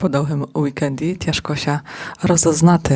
по довгим уікенді тяжкося розознати,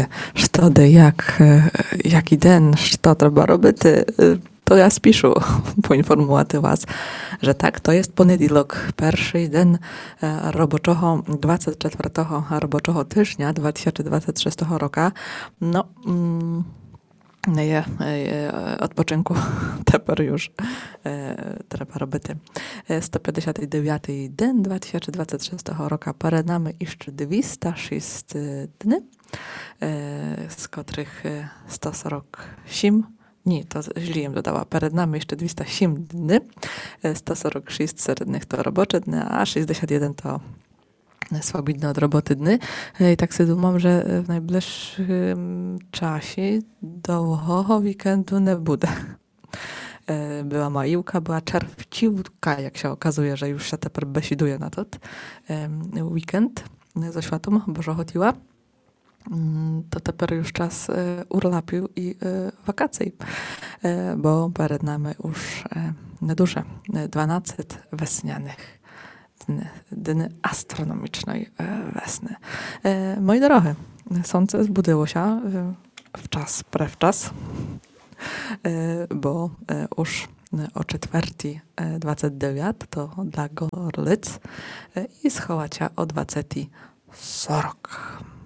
який день, що треба робити, то я спішу поінформувати вас, że tak, to jest poniedziałek, pierwszy dzień roboczego, 24 roboczego tygodnia 2026 roku. No, nie je odpoczynku, тепер już треба робити. 159 dzień 2026 roku, перед нами іще 206 dni, z których 147, ні, то źle їм dodała, перед нами ще 207 dni, 146 серед них то робочі дні, а 61 to swobodne od roboty dny. I tak sobie думam, że w najbliższym czasie długiego weekendu nie będzie. Była majówka, była czerwciówka, jak się okazuje, że już się teraz besiduje na to weekend ze światą Bożego Tiła. To teraz już czas urlopu i wakacji, bo przed nami już nieduże 12 wesnianych dni astronomicznej wesny. Moi drodzy, słońce zbudziło się wczas, bo już o 4:29 to dla Gorlic i schowacia o 20:40.